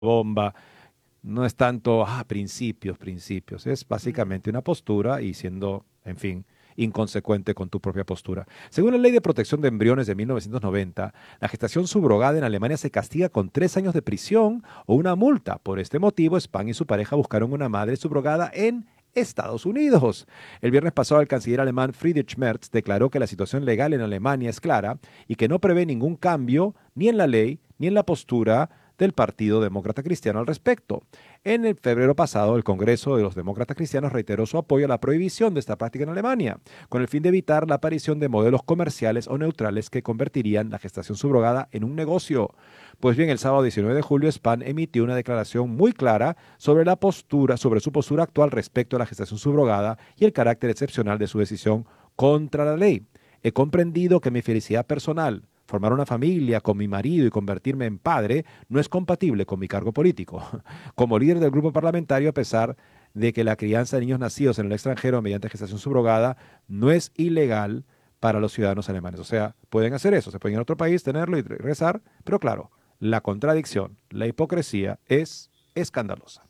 bomba. No es tanto, principios. Es básicamente una postura y siendo, en fin, inconsecuente con tu propia postura. Según la Ley de Protección de Embriones de 1990, la gestación subrogada en Alemania se castiga con 3 años de prisión o una multa. Por este motivo, Spahn y su pareja buscaron una madre subrogada en Estados Unidos. El viernes pasado, el canciller alemán Friedrich Merz declaró que la situación legal en Alemania es clara y que no prevé ningún cambio ni en la ley ni en la postura del Partido Demócrata Cristiano al respecto. En el febrero pasado, el Congreso de los Demócratas Cristianos reiteró su apoyo a la prohibición de esta práctica en Alemania, con el fin de evitar la aparición de modelos comerciales o neutrales que convertirían la gestación subrogada en un negocio. Pues bien, el sábado 19 de julio, Spahn emitió una declaración muy clara sobre su postura actual respecto a la gestación subrogada y el carácter excepcional de su decisión contra la ley. He comprendido que mi felicidad personal, formar una familia con mi marido y convertirme en padre no es compatible con mi cargo político. Como líder del grupo parlamentario, a pesar de que la crianza de niños nacidos en el extranjero mediante gestación subrogada no es ilegal para los ciudadanos alemanes. O sea, pueden hacer eso, se pueden ir a otro país, tenerlo y regresar, pero claro, la contradicción, la hipocresía es escandalosa.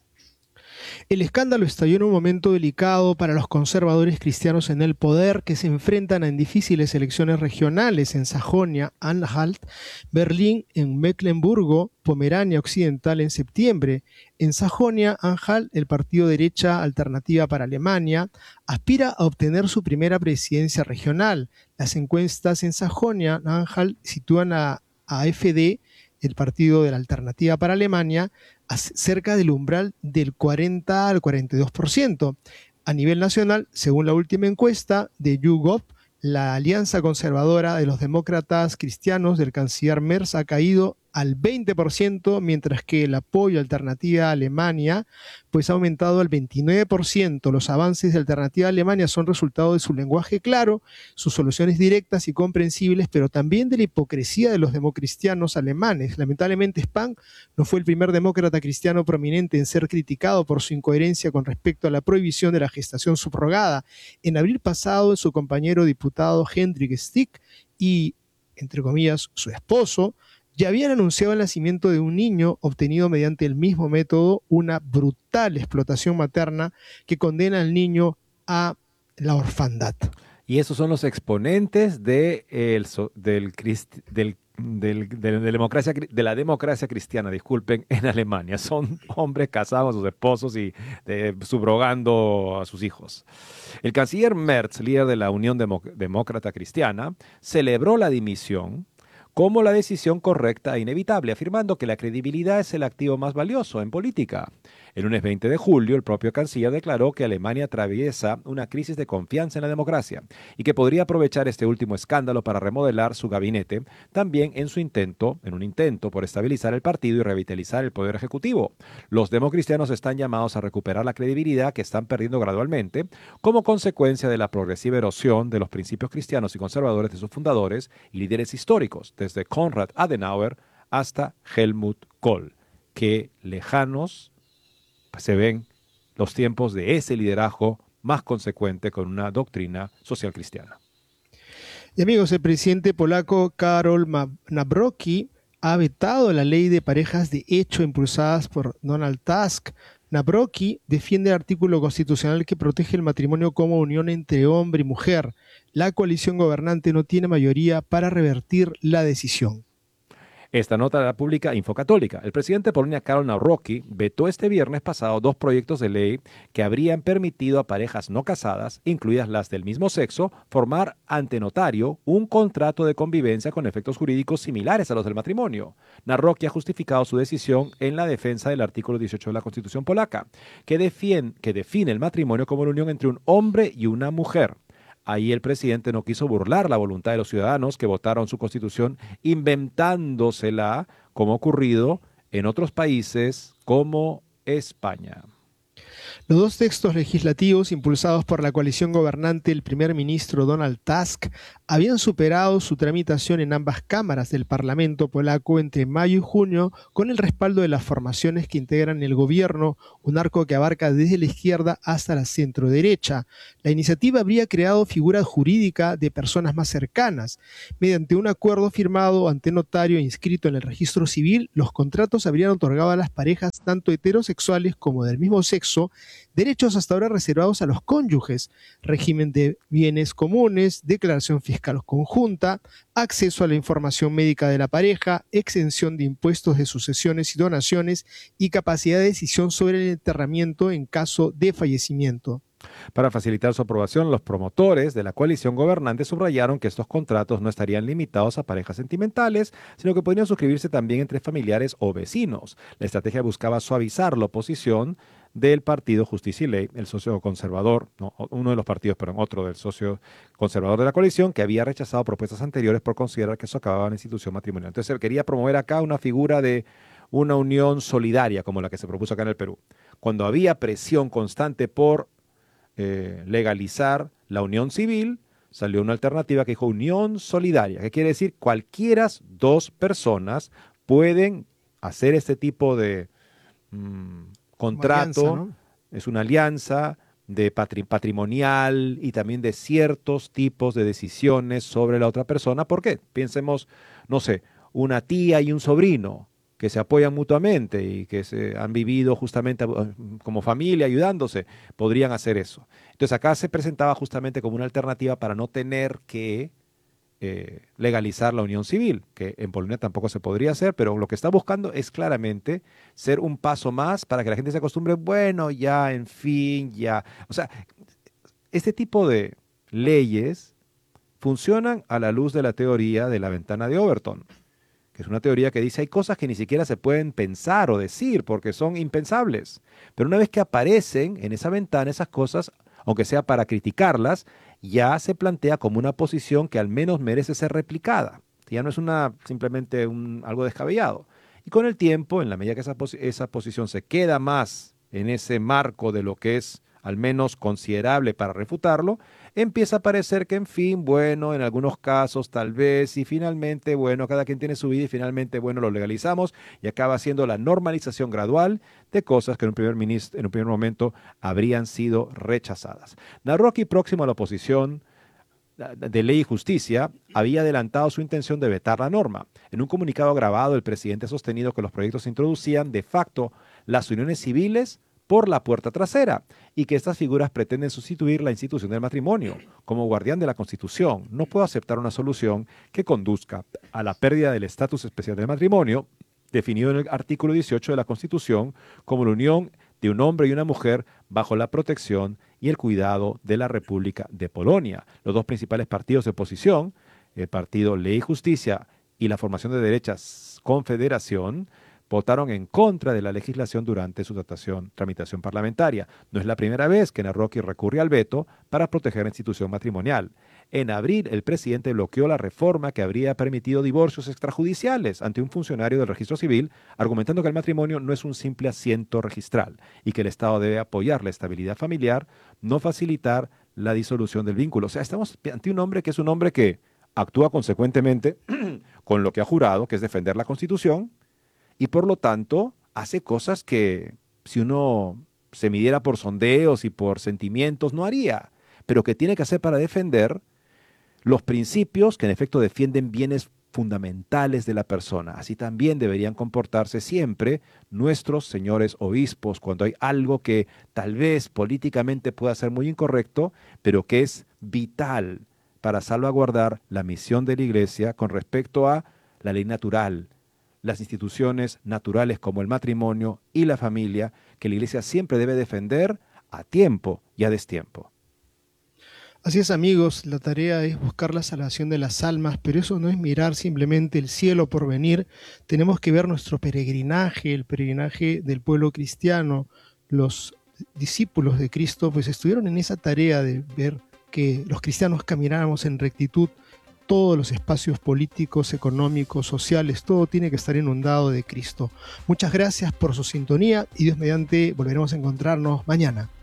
El escándalo estalló en un momento delicado para los conservadores cristianos en el poder que se enfrentan en difíciles elecciones regionales en Sajonia, Anhalt, Berlín, en Mecklemburgo, Pomerania Occidental en septiembre. En Sajonia, Anhalt, el partido derecha Alternativa para Alemania aspira a obtener su primera presidencia regional. Las encuestas en Sajonia, Anhalt, sitúan a AfD, el partido de la Alternativa para Alemania, cerca del umbral del 40 al 42%. A nivel nacional, según la última encuesta de YouGov, la alianza conservadora de los demócratas cristianos del canciller Merz ha caído al 20%, mientras que el apoyo a Alternativa Alemania pues ha aumentado al 29%. Los avances de Alternativa Alemania son resultado de su lenguaje claro, sus soluciones directas y comprensibles, pero también de la hipocresía de los democristianos alemanes. Lamentablemente, Spahn no fue el primer demócrata cristiano prominente en ser criticado por su incoherencia con respecto a la prohibición de la gestación subrogada. En abril pasado, su compañero diputado Hendrik Stick y, entre comillas, su esposo, ya habían anunciado el nacimiento de un niño obtenido mediante el mismo método, una brutal explotación materna que condena al niño a la orfandad. Y esos son los exponentes de la democracia cristiana, disculpen, en Alemania. Son hombres casados a sus esposos y subrogando a sus hijos. El canciller Merz, líder de la Unión Demócrata Cristiana, celebró la dimisión como la decisión correcta e inevitable, afirmando que la credibilidad es el activo más valioso en política. El lunes 20 de julio, el propio canciller declaró que Alemania atraviesa una crisis de confianza en la democracia y que podría aprovechar este último escándalo para remodelar su gabinete, también en un intento por estabilizar el partido y revitalizar el poder ejecutivo. Los democristianos están llamados a recuperar la credibilidad que están perdiendo gradualmente como consecuencia de la progresiva erosión de los principios cristianos y conservadores de sus fundadores y líderes históricos, desde Konrad Adenauer hasta Helmut Kohl. Qué lejanos se ven los tiempos de ese liderazgo más consecuente con una doctrina social cristiana. Y amigos, el presidente polaco Karol Nawrocki ha vetado la ley de parejas de hecho impulsadas por Donald Tusk. Nawrocki defiende el artículo constitucional que protege el matrimonio como unión entre hombre y mujer. La coalición gobernante no tiene mayoría para revertir la decisión. Esta nota la publica Infocatólica. El presidente de Polonia, Karol Nawrocki, vetó este viernes pasado 2 proyectos de ley que habrían permitido a parejas no casadas, incluidas las del mismo sexo, formar ante notario un contrato de convivencia con efectos jurídicos similares a los del matrimonio. Nawrocki ha justificado su decisión en la defensa del artículo 18 de la Constitución polaca, que define el matrimonio como la unión entre un hombre y una mujer. Ahí el presidente no quiso burlar la voluntad de los ciudadanos que votaron su constitución inventándosela, como ha ocurrido en otros países como España. Los dos textos legislativos impulsados por la coalición gobernante del primer ministro Donald Tusk habían superado su tramitación en ambas cámaras del Parlamento polaco entre mayo y junio con el respaldo de las formaciones que integran el gobierno, un arco que abarca desde la izquierda hasta la centroderecha. La iniciativa habría creado figura jurídica de personas más cercanas. Mediante un acuerdo firmado ante notario e inscrito en el registro civil, los contratos habrían otorgado a las parejas tanto heterosexuales como del mismo sexo derechos hasta ahora reservados a los cónyuges: régimen de bienes comunes, declaración fiscal conjunta, acceso a la información médica de la pareja, exención de impuestos de sucesiones y donaciones y capacidad de decisión sobre el enterramiento en caso de fallecimiento. Para facilitar su aprobación, los promotores de la coalición gobernante subrayaron que estos contratos no estarían limitados a parejas sentimentales, sino que podrían suscribirse también entre familiares o vecinos. La estrategia buscaba suavizar la oposición del partido Justicia y Ley, el socio conservador, no, uno de los partidos, pero otro del socio conservador de la coalición, que había rechazado propuestas anteriores por considerar que socavaban la institución matrimonial. Entonces él quería promover acá una figura de una unión solidaria, como la que se propuso acá en el Perú. Cuando había presión constante por legalizar la unión civil, salió una alternativa que dijo unión solidaria, que quiere decir cualquiera dos personas pueden hacer este tipo de contrato, alianza, ¿no? Es una alianza de patrimonial y también de ciertos tipos de decisiones sobre la otra persona. ¿Por qué? Pensemos, no sé, una tía y un sobrino que se apoyan mutuamente y que se han vivido justamente como familia ayudándose, podrían hacer eso. Entonces acá se presentaba justamente como una alternativa para no tener que legalizar la unión civil, que en Polonia tampoco se podría hacer, pero lo que está buscando es claramente ser un paso más para que la gente se acostumbre, bueno, ya, en fin, ya. O sea, este tipo de leyes funcionan a la luz de la teoría de la ventana de Overton, que es una teoría que dice hay cosas que ni siquiera se pueden pensar o decir porque son impensables. Pero una vez que aparecen en esa ventana esas cosas, aunque sea para criticarlas, ya se plantea como una posición que al menos merece ser replicada. Ya no es simplemente algo descabellado. Y con el tiempo, en la medida que esa posición se queda más en ese marco de lo que es al menos considerable para refutarlo, empieza a parecer que, en fin, bueno, en algunos casos tal vez, y finalmente, bueno, cada quien tiene su vida y finalmente, bueno, lo legalizamos y acaba siendo la normalización gradual de cosas que en un primer momento habrían sido rechazadas. Narroqui, próximo a la oposición de Ley y Justicia, había adelantado su intención de vetar la norma. En un comunicado grabado, el presidente ha sostenido que los proyectos introducían de facto las uniones civiles por la puerta trasera y que estas figuras pretenden sustituir la institución del matrimonio. Como guardián de la Constitución, no puedo aceptar una solución que conduzca a la pérdida del estatus especial del matrimonio, definido en el artículo 18 de la Constitución como la unión de un hombre y una mujer bajo la protección y el cuidado de la República de Polonia. Los dos principales partidos de oposición, el partido Ley y Justicia y la formación de derechas Confederación, votaron en contra de la legislación durante su tramitación parlamentaria. No es la primera vez que Narroqui recurre al veto para proteger la institución matrimonial. En abril, el presidente bloqueó la reforma que habría permitido divorcios extrajudiciales ante un funcionario del registro civil, argumentando que el matrimonio no es un simple asiento registral y que el Estado debe apoyar la estabilidad familiar, no facilitar la disolución del vínculo. O sea, estamos ante un hombre que es un hombre que actúa consecuentemente con lo que ha jurado, que es defender la Constitución, y por lo tanto hace cosas que si uno se midiera por sondeos y por sentimientos no haría, pero que tiene que hacer para defender los principios que en efecto defienden bienes fundamentales de la persona. Así también deberían comportarse siempre nuestros señores obispos cuando hay algo que tal vez políticamente pueda ser muy incorrecto, pero que es vital para salvaguardar la misión de la Iglesia con respecto a la ley natural, las instituciones naturales como el matrimonio y la familia, que la Iglesia siempre debe defender a tiempo y a destiempo. Así es, amigos, la tarea es buscar la salvación de las almas, pero eso no es mirar simplemente el cielo por venir. Tenemos que ver nuestro peregrinaje, el peregrinaje del pueblo cristiano. Los discípulos de Cristo pues estuvieron en esa tarea de ver que los cristianos camináramos en rectitud todos los espacios políticos, económicos, sociales, todo tiene que estar inundado de Cristo. Muchas gracias por su sintonía y Dios mediante volveremos a encontrarnos mañana.